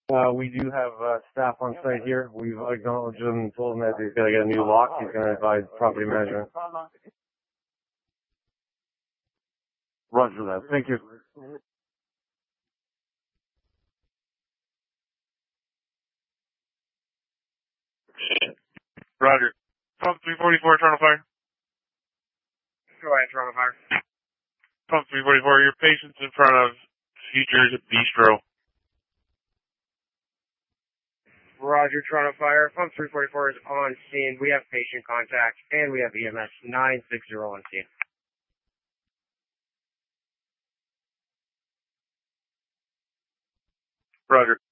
We do have staff on site here. We've acknowledged him and told him that he's got to get a new lock. He's going to advise property management. Roger that. Thank you. Roger. Pump 344, Toronto Fire. Go ahead, Toronto Fire. Pump 344, your patient's in front of Futures Bistro. Roger, Toronto Fire. Pump 344 is on scene. We have patient contact, and we have EMS 960 on scene. Roger.